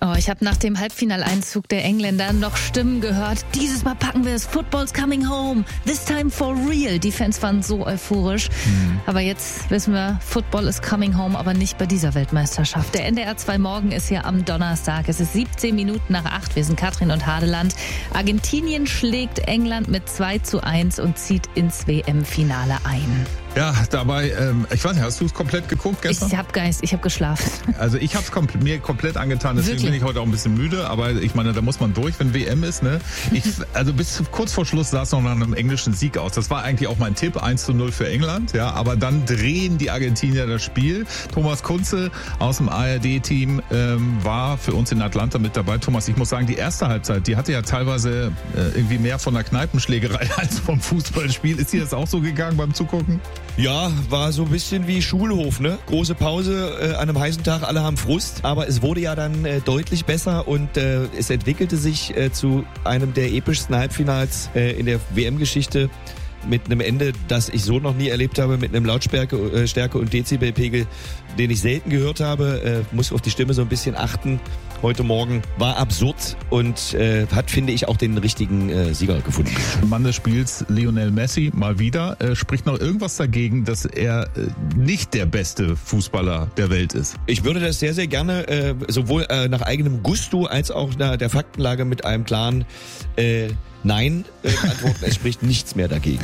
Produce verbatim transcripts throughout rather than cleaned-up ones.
Oh, ich habe nach dem Halbfinaleinzug der Engländer noch Stimmen gehört. Dieses Mal packen wir es. Football's coming home. This time for real. Die Fans waren so euphorisch. Mhm. Aber jetzt wissen wir, Football is coming home, aber nicht bei dieser Weltmeisterschaft. Der N D R zwei Morgen ist ja am Donnerstag. Es ist siebzehn Minuten nach acht. Wir sind Katrin und Hadeland. Argentinien schlägt England mit zwei zu eins und zieht ins W M-Finale ein. Ja, dabei, ähm, ich weiß nicht, hast du es komplett geguckt gestern? Ich habe Geist, ich habe geschlafen. Also ich habe es kompl- mir komplett angetan, deswegen Wirklich? bin ich heute auch ein bisschen müde, aber ich meine, da muss man durch, wenn W M ist, ne? Ich, also bis kurz vor Schluss sah es noch nach einem englischen Sieg aus. Das war eigentlich auch mein Tipp, eins zu null für England, ja, aber dann drehen die Argentinier das Spiel. Thomas Kunze aus dem A R D-Team ähm, war für uns in Atlanta mit dabei. Thomas, ich muss sagen, die erste Halbzeit, die hatte ja teilweise äh, irgendwie mehr von der Kneipenschlägerei als vom Fußballspiel. Ist dir das auch so gegangen beim Zugucken? Ja, war so ein bisschen wie Schulhof, ne? Große Pause äh, an einem heißen Tag, alle haben Frust, aber es wurde ja dann äh, deutlich besser und äh, es entwickelte sich äh, zu einem der epischsten Halbfinals äh, in der W M-Geschichte mit einem Ende, das ich so noch nie erlebt habe, mit einem Lautstärke äh, Stärke und Dezibelpegel, den ich selten gehört habe. Äh, muss auf die Stimme so ein bisschen achten. Heute Morgen war absurd und äh, hat, finde ich, auch den richtigen äh, Sieger gefunden. Mann des Spiels, Lionel Messi, mal wieder. Äh, spricht noch irgendwas dagegen, dass er äh, nicht der beste Fußballer der Welt ist? Ich würde das sehr, sehr gerne äh, sowohl äh, nach eigenem Gusto als auch nach der Faktenlage mit einem klaren äh, Nein äh, antworten. Es spricht nichts mehr dagegen.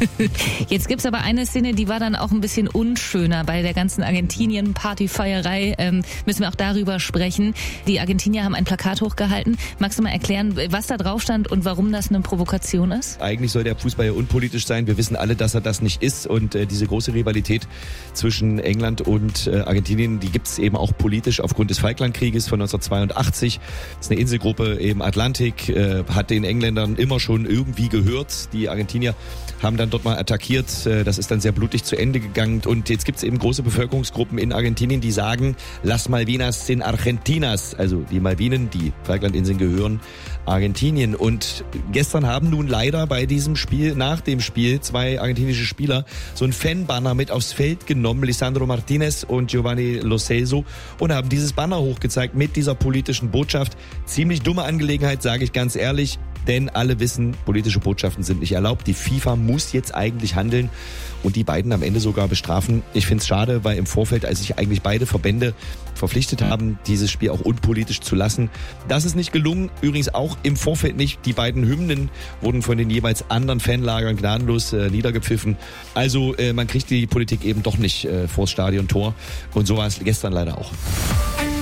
Jetzt gibt's aber eine Szene, die war dann auch ein bisschen unschöner bei der ganzen Argentinien-Partyfeierei. Ähm, müssen wir auch darüber sprechen. Die Argentinier haben ein Plakat hochgehalten. Magst du mal erklären, was da drauf stand und warum das eine Provokation ist? Eigentlich soll der Fußball ja unpolitisch sein. Wir wissen alle, dass er das nicht ist. Und äh, diese große Rivalität zwischen England und äh, Argentinien, die gibt's eben auch politisch aufgrund des Falklandkrieges von neunzehnhundertzweiundachtzig. Das ist eine Inselgruppe im Atlantik, äh, hat den Engländern immer schon irgendwie gehört. Die Argentinier haben dann dort mal attackiert. Das ist dann sehr blutig zu Ende gegangen. Und jetzt gibt es eben große Bevölkerungsgruppen in Argentinien, die sagen, Las Malvinas sind Argentinas. Also die Malvinen, die Falklandinseln, gehören Argentinien. Und gestern haben nun leider bei diesem Spiel, nach dem Spiel, zwei argentinische Spieler so ein Fanbanner mit aufs Feld genommen, Lisandro Martinez und Giovanni Lo Celso, und haben dieses Banner hochgezeigt mit dieser politischen Botschaft. Ziemlich dumme Angelegenheit, sage ich ganz ehrlich. Denn alle wissen, politische Botschaften sind nicht erlaubt. Die FIFA muss jetzt eigentlich handeln und die beiden am Ende sogar bestrafen. Ich finde es schade, weil im Vorfeld, als sich eigentlich beide Verbände verpflichtet haben, dieses Spiel auch unpolitisch zu lassen, das ist nicht gelungen. Übrigens auch im Vorfeld nicht. Die beiden Hymnen wurden von den jeweils anderen Fanlagern gnadenlos äh, niedergepfiffen. Also äh, man kriegt die Politik eben doch nicht äh, vors Stadiontor. Und so war es gestern leider auch.